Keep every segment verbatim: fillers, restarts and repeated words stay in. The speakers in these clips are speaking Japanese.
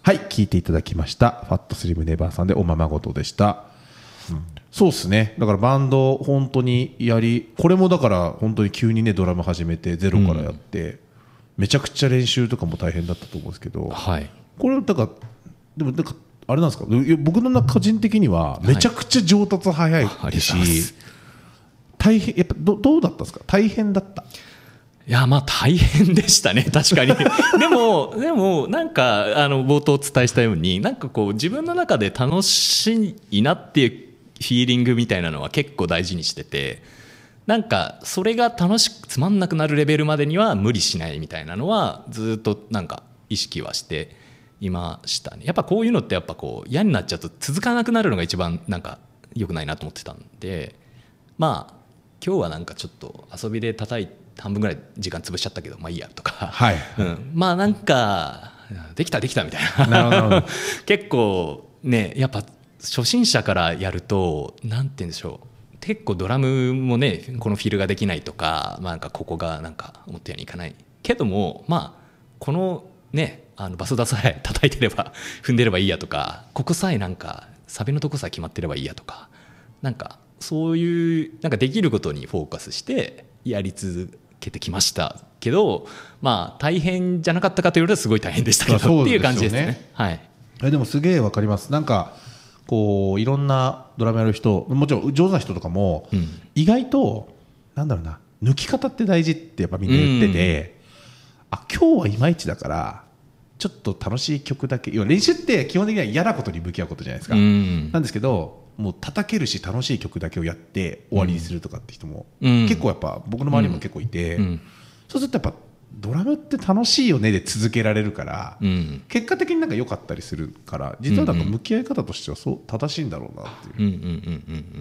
はい、聞いていただきました。ファットスリムネバーさんでおままごとでした。うん、そうですね。だからバンド本当にやり、これもだから本当に急にねドラム始めてゼロからやって、うん、めちゃくちゃ練習とかも大変だったと思うんですけど、はい、これだからでもなんかあれなんですか。僕の個人的にはめちゃくちゃ上達早いし、はい、大変やっぱ ど, どうだったんですか。大変だった。 いやまあ大変でしたね確かにでもでもなんかあの冒頭お伝えしたようになんかこう自分の中で楽しいなっていうフィーリングみたいなのは結構大事にしてて、なんかそれが楽しくつまんなくなるレベルまでには無理しないみたいなのはずっとなんか意識はしていましたね。やっぱこういうのってやっぱこう嫌になっちゃうと続かなくなるのが一番なんか良くないなと思ってたんで、まあ今日はなんかちょっと遊びで叩いて半分ぐらい時間潰しちゃったけどまあいいやとか、はいうん、まあなんかできたできたみたいな、なるほど結構ねやっぱ初心者からやるとなんて言うんでしょう、結構ドラムもねこのフィルができないとか、まあ、なんかここがなんか思ったようにいかないけども、まあこのねあのバスダさえ叩いてれば踏んでればいいやとか、ここさえなんかサビのとこさえ決まってればいいやとか、なんかそういうなんかできることにフォーカスしてやり続けてきましたけど、まあ大変じゃなかったかというとすごい大変でしたけどっていう感じですね。はい。 えでもすげえわかります。なんかこういろんなドラムやる人、もちろん上手な人とかも、うん、意外となんだろうな、抜き方って大事ってやっぱみんな言ってて、うん、あ今日はいまいちだからちょっと楽しい曲だけ、要は練習って基本的には嫌なことに向き合うことじゃないですか、うん、なんですけどもう叩けるし楽しい曲だけをやって終わりにするとかって人も、うん、結構やっぱ僕の周りも結構いて、うん、そうするとやっぱドラムって楽しいよねで続けられるから、うん、結果的になんか良かったりするから、実はなんか向き合い方としてはそう正しいんだろうなっていう。うんうんうんうん、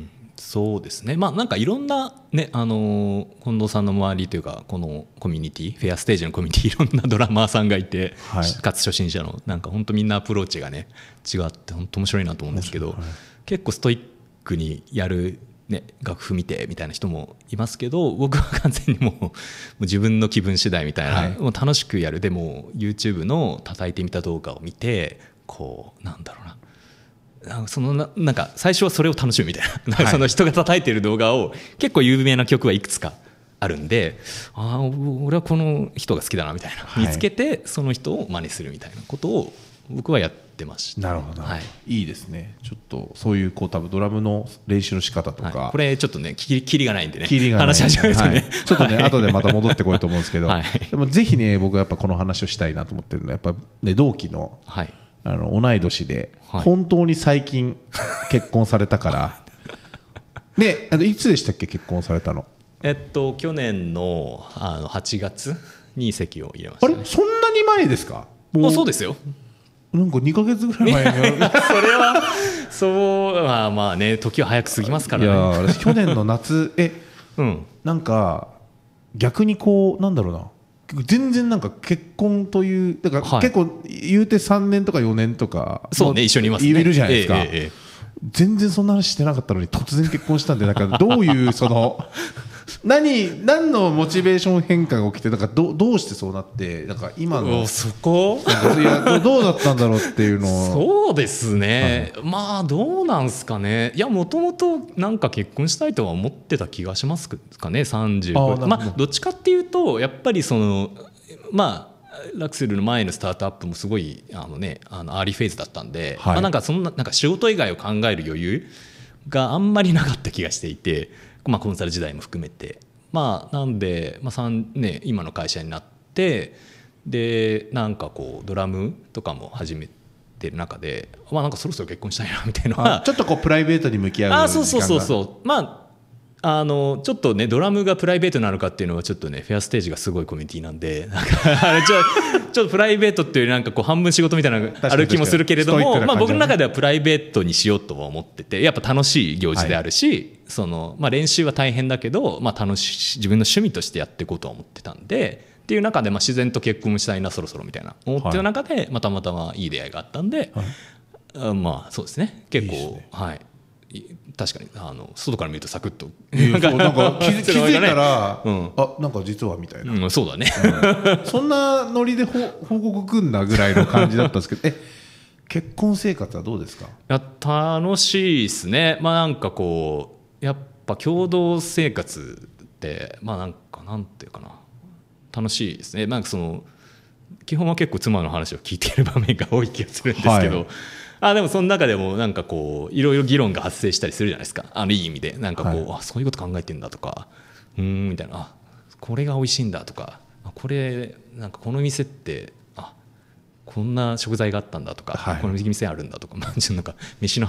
そうですね。まあなんかいろんなね、あのー、近藤さんの周りというかこのコミュニティフェアステージのコミュニティいろんなドラマーさんがいて、はい、かつ初心者のなんか本当みんなアプローチがね違って本当面白いなと思うんですけど、はい、結構ストイックにやる、ね、楽譜見てみたいな人もいますけど、僕は完全にもう、もう自分の気分次第みたいな、はい、もう楽しくやる。でも YouTube の叩いてみた動画を見てこうなんだろうな、その な, なんか最初はそれを楽しむみたいな、はい、その人が叩いてる動画を結構有名な曲はいくつかあるんで、ああ俺はこの人が好きだなみたいな、はい、見つけてその人を真似するみたいなことを僕はやってました。 なるほど、はい、いいですね。ちょっとそういうこう多分ドラムの練習の仕方とか、はい、 これちょっとねキリがないんでね話し始めるとね、はい、 ちょっとね、はい、後でまた戻ってこようと思うんですけど、はい、でもぜひね僕はやっぱこの話をしたいなと思ってるのはやっぱ、ね、同期の、はい、あの同い年で、はい、本当に最近結婚されたからで、あのいつでしたっけ結婚されたの。 えっと去年 の, あのはちがつに籍を入れました、ね、 あれそんなに前ですか。 もうそうですよ。 なんかにかげつぐらい前にそれはそうまあまあね時は早く過ぎますからね。いや私去年の夏え、うん、なんか逆にこうなんだろうな、全然なんか結婚というだから、はい、結構言うてさんねんとかよねんとかそうね一緒にいますねいるじゃないですか、ええええ、全然そんな話してなかったのに突然結婚したんで、なんかどういうその何, 何のモチベーション変化が起きて、なんか ど, どうしてそうなって、なんか今のそこいやどうだったんだろうっていうのをそうですね、はい、まあどうなんすかね。いやもともとなんか結婚したいとは思ってた気がしますかね。さんじゅうご、まあどっちかっていうとやっぱりそのまあラクセルの前のスタートアップもすごいあの、ね、あのアーリーフェーズだったんで、はい、まあ、なんかそんな、なんか仕事以外を考える余裕があんまりなかった気がしていて、まあ、コンサル時代も含めて、まあ、なんで、まあさんね、今の会社になってでなんかこうドラムとかも始めてる中で、まあ、なんかそろそろ結婚したいなみたいなのはちょっとこうプライベートに向き合う時間があそうそうそうそうまああのちょっとねドラムがプライベートなのかっていうのはちょっとねフェアステージがすごいコミュニティなんでなんかちょ, ちょっとプライベートっていうよりなんかこう半分仕事みたいなのがある気もするけれども、まあ、僕の中ではプライベートにしようとは思ってて、やっぱ楽しい行事であるし、はい、そのまあ、練習は大変だけど、まあ、楽しい自分の趣味としてやっていこうとは思ってたんでっていう中でまあ自然と結婚したいなそろそろみたいな思ってる中で、はい、またまたまいい出会いがあったんで、はい、まあそうですね結構いいですね、はい確かにあの外から見るとサクッとなんか気づいたら、うん、あなんか実はみたいな、 うん、そうだね、 うん、そんなノリで報告くんなぐらいの感じだったんですけどえ結婚生活はどうですか？ いや楽しいですね。まあなんかこうやっぱ共同生活ってまあなんかなんていうかな楽しいですね。なんかその基本は結構妻の話を聞いている場面が多い気がするんですけど、はい、あでもその中でもなんかこういろいろ議論が発生したりするじゃないですか。あのいい意味でなんかこう、はい、あそういうこと考えてんだとかうーんみたいなあこれが美味しいんだとかこれなんかこの店ってあこんな食材があったんだとか、はい、この店あるんだとか、まあ、なんか飯の